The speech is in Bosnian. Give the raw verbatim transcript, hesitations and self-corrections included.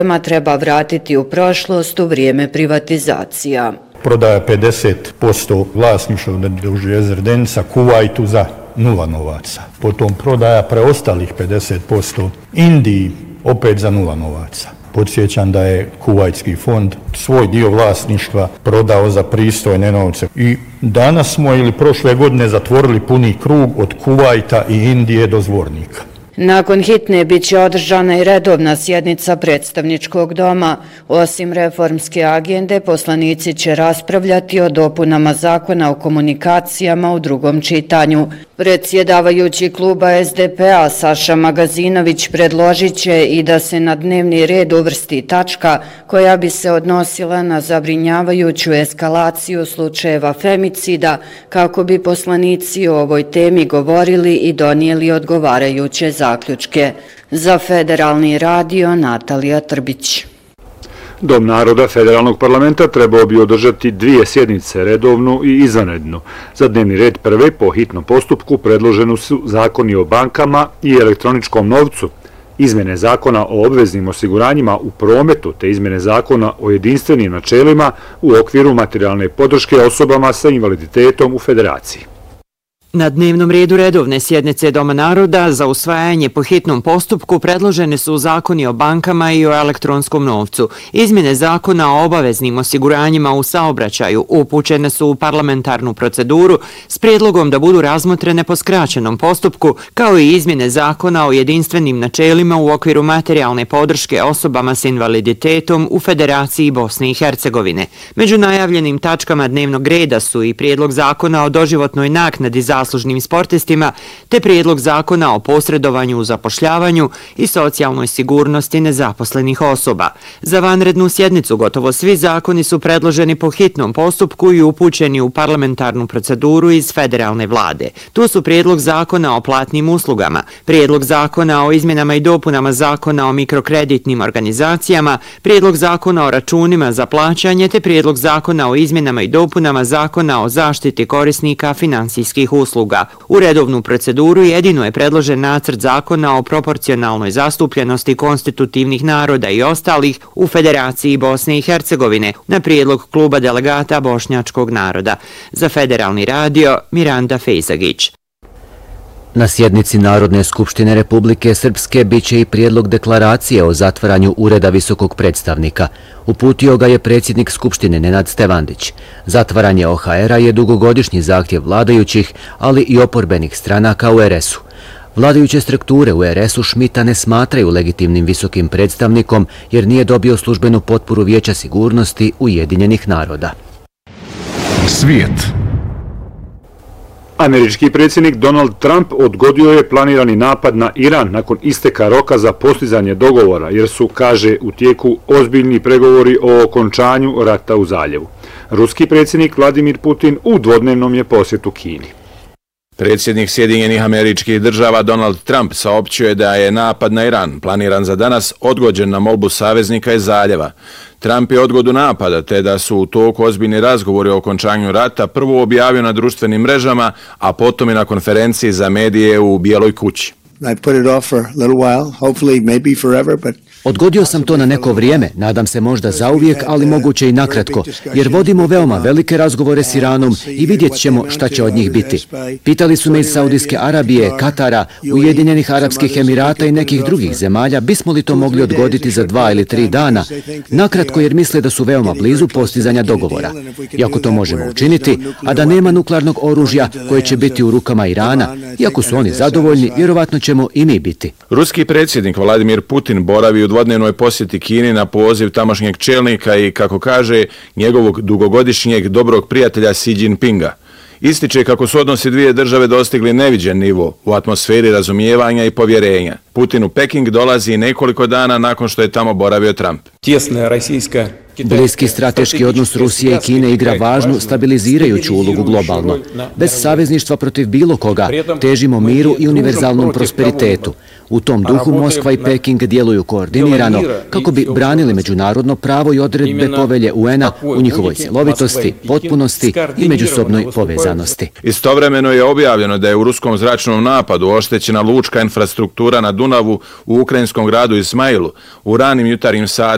treba vratiti u prošlost u vrijeme privatizacija. Prodaja pedeset posto vlasništva u Željezardenica Kuvajtu za nula novaca. Potom prodaja preostalih pedeset posto Indiji opet za nula novaca. Podsjećam da je Kuvajtski fond svoj dio vlasništva prodao za pristojne novce. I danas smo ili prošle godine zatvorili puni krug od Kuvajta i Indije do Zvornika. Nakon hitne bit će održana i redovna sjednica predstavničkog doma. Osim reformske agende, poslanici će raspravljati o dopunama zakona o komunikacijama u drugom čitanju. Predsjedavajući kluba S D P A Saša Magazinović predložit će i da se na dnevni red uvrsti tačka koja bi se odnosila na zabrinjavajuću eskalaciju slučajeva femicida, kako bi poslanici o ovoj temi govorili i donijeli odgovarajuće zaključke. Za Federalni radio Natalija Trbić. Dom naroda Federalnog parlamenta trebao bi održati dvije sjednice, redovnu i izvanrednu. Za dnevni red prve po hitnom postupku predloženi su zakoni o bankama i elektroničkom novcu, izmjene zakona o obveznim osiguranjima u prometu te izmjene zakona o jedinstvenim načelima u okviru materijalne podrške osobama sa invaliditetom u Federaciji. Na dnevnom redu redovne sjednice Doma naroda za usvajanje po hitnom postupku predložene su zakoni o bankama i o elektronskom novcu. Izmjene zakona o obaveznim osiguranjima u saobraćaju upućene su u parlamentarnu proceduru s prijedlogom da budu razmotrene po skraćenom postupku, kao i izmjene zakona o jedinstvenim načelima u okviru materijalne podrške osobama s invaliditetom u Federaciji Bosne i Hercegovine. Među najavljenim tačkama dnevnog reda su i prijedlog zakona o doživotnoj naknadi za zaslužnim sportistima, te prijedlog zakona o posredovanju u zapošljavanju i socijalnoj sigurnosti nezaposlenih osoba. Za vanrednu sjednicu gotovo svi zakoni su predloženi po hitnom postupku i upućeni u parlamentarnu proceduru iz federalne vlade. Tu su prijedlog zakona o platnim uslugama, prijedlog zakona o izmjenama i dopunama zakona o mikrokreditnim organizacijama, prijedlog zakona o računima za plaćanje, te prijedlog zakona o izmjenama i dopunama zakona o zaštiti korisnika finansijskih usluga. U redovnu proceduru jedino je predložen nacrt zakona o proporcionalnoj zastupljenosti konstitutivnih naroda i ostalih u Federaciji Bosne i Hercegovine na prijedlog kluba delegata Bošnjačkog naroda. Za Federalni radio Miranda Fejzagić. Na sjednici Narodne skupštine Republike Srpske biće i prijedlog deklaracije o zatvaranju Ureda visokog predstavnika. Uputio ga je predsjednik Skupštine Nenad Stevandić. Zatvaranje O H R-a je dugogodišnji zahtjev vladajućih, ali i oporbenih stranaka u R S-u. Vladajuće strukture u R S-u Šmita ne smatraju legitimnim visokim predstavnikom jer nije dobio službenu potporu Vijeća sigurnosti Ujedinjenih naroda. Svijet. Američki predsjednik Donald Trump odgodio je planirani napad na Iran nakon isteka roka za postizanje dogovora, jer su, kaže, u tijeku ozbiljni pregovori o okončanju rata u zaljevu. Ruski predsjednik Vladimir Putin u dvodnevnom je posjetu Kini. Predsjednik Sjedinjenih Američkih Država Donald Trump saopćio je da je napad na Iran planiran za danas odgođen na molbu saveznika iz zaljeva. Trump je odgodu napada te da su u toku ozbiljni razgovori o okončanju rata prvo objavio na društvenim mrežama, a potom i na konferenciji za medije u Bijeloj kući. I put it off for a little while, hopefully maybe forever, but Odgodio sam to na neko vrijeme, nadam se možda zauvijek, ali moguće i nakratko, jer vodimo veoma velike razgovore s Iranom i vidjet ćemo šta će od njih biti. Pitali su me iz Saudijske Arabije, Katara, Ujedinjenih Arapskih Emirata i nekih drugih zemalja, bismo li to mogli odgoditi za dva ili tri dana, nakratko jer misle da su veoma blizu postizanja dogovora. Iako to možemo učiniti, a da nema nuklearnog oružja koje će biti u rukama Irana, iako su oni zadovoljni, vjerovatno ćemo i mi biti. Ruski predsjednik Vladimir Putin boravi u dvodnevnoj posjeti Kini na poziv tamošnjeg čelnika i, kako kaže, njegovog dugogodišnjeg dobrog prijatelja Xi Jinpinga. Ističe kako su odnosi dvije države dostigli neviđen nivo u atmosferi razumijevanja i povjerenja. Putin u Peking dolazi nekoliko dana nakon što je tamo boravio Trump. Bliski strateški odnos Rusije i Kine igra važnu stabilizirajuću ulogu globalno. Bez savezništva protiv bilo koga težimo miru i univerzalnom prosperitetu. U tom duhu Moskva i Peking djeluju koordinirano kako bi branili međunarodno pravo i odredbe povelje U N-a u njihovoj cjelovitosti, potpunosti i međusobnoj povezanosti. Istovremeno je objavljeno da je u ruskom zračnom napadu oštećena lučka infrastruktura na Dunavu u ukrajinskom gradu Ismailu u ranim jutarnjim satima.